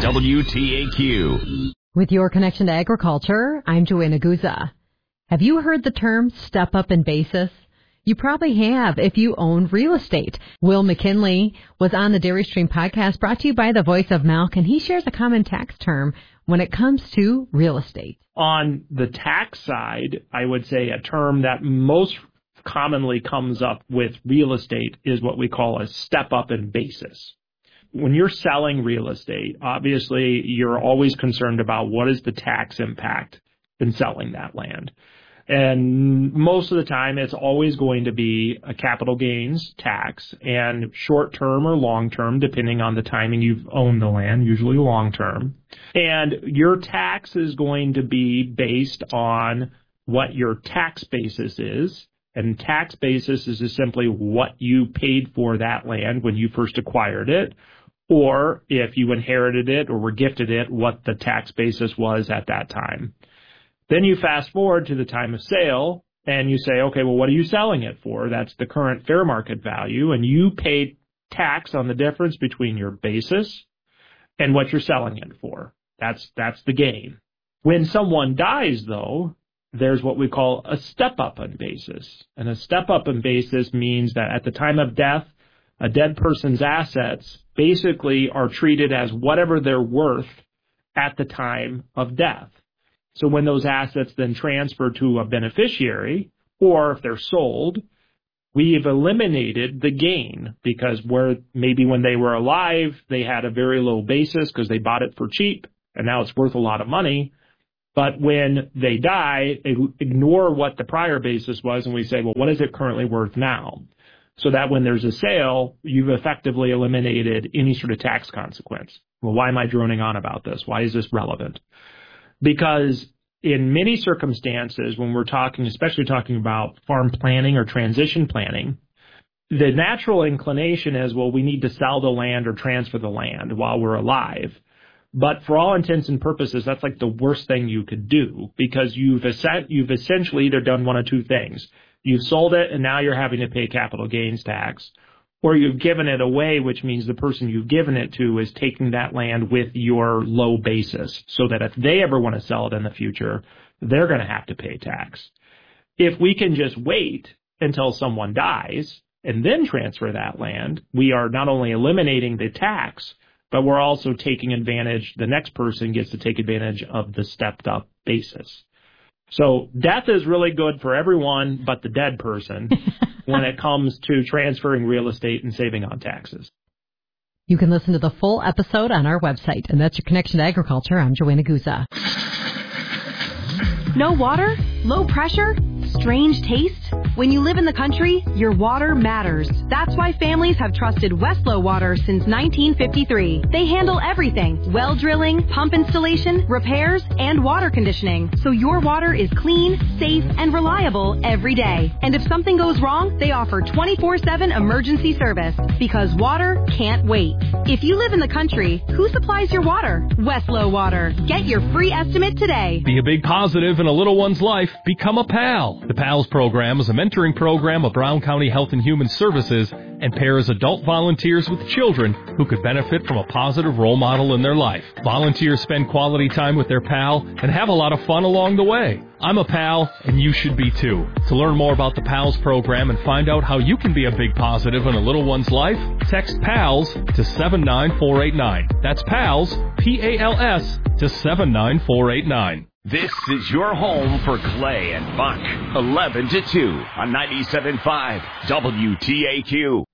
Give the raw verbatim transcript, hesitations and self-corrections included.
W T A Q. With your connection to agriculture, I'm Joanna Guza. Have you heard the term step up in basis? You probably have if you own real estate. Will McKinley was on the Dairy Stream podcast brought to you by the Voice of Milk, and he shares a common tax term when it comes to real estate. On the tax side, I would say a term that most commonly comes up with real estate is what we call a step up in basis. When you're selling real estate, obviously you're always concerned about what is the tax impact in selling that land. And most of the time, it's always going to be a capital gains tax, and short-term or long-term, depending on the timing you've owned the land, usually long-term. And your tax is going to be based on what your tax basis is. And tax basis is just simply what you paid for that land when you first acquired it, or if you inherited it or were gifted it, what the tax basis was at that time. Then you fast forward to the time of sale and you say, okay, well, what are you selling it for? That's the current fair market value. And you pay tax on the difference between your basis and what you're selling it for. That's, that's the gain. When someone dies, though, there's what we call a step up in basis. And a step up in basis means that at the time of death, a dead person's assets basically are treated as whatever they're worth at the time of death. So when those assets then transfer to a beneficiary, or if they're sold, we've eliminated the gain, because where maybe when they were alive, they had a very low basis because they bought it for cheap, and now it's worth a lot of money. But when they die, they ignore what the prior basis was, and we say, well, what is it currently worth now? So that when there's a sale, you've effectively eliminated any sort of tax consequence. Well, why am I droning on about this? Why is this relevant? Because in many circumstances, when we're talking, especially talking about farm planning or transition planning, the natural inclination is, well, we need to sell the land or transfer the land while we're alive. But for all intents and purposes, that's like the worst thing you could do, because you've you've essentially either done one of two things. You've sold it, and now you're having to pay capital gains tax, or you've given it away, which means the person you've given it to is taking that land with your low basis, so that if they ever want to sell it in the future, they're going to have to pay tax. If we can just wait until someone dies and then transfer that land, we are not only eliminating the tax, but we're also taking advantage, the next person gets to take advantage of the stepped up basis. So death is really good for everyone but the dead person when it comes to transferring real estate and saving on taxes. You can listen to the full episode on our website, and that's your connection to agriculture. I'm Joanna Guza. No water? Low pressure? Strange taste? When you live in the country, your water matters. That's why families have trusted Westlow Water since nineteen fifty-three. They handle everything: well drilling, pump installation, repairs, and water conditioning. So your water is clean, safe, and reliable every day. And if something goes wrong, they offer twenty-four seven emergency service, because water can't wait. If you live in the country, who supplies your water? Westlow Water. Get your free estimate today. Be a big positive in a little one's life. Become a PAL. The PALS program is a mentoring program of Brown County Health and Human Services and pairs adult volunteers with children who could benefit from a positive role model in their life. Volunteers spend quality time with their pal and have a lot of fun along the way. I'm a PAL, and you should be too. To learn more about the PALS program and find out how you can be a big positive in a little one's life, text PALS to seven nine four eight nine. That's PALS, P A L S, to seven nine four eight nine. This is your home for Clay and Buck, eleven to two on ninety-seven point five W T A Q.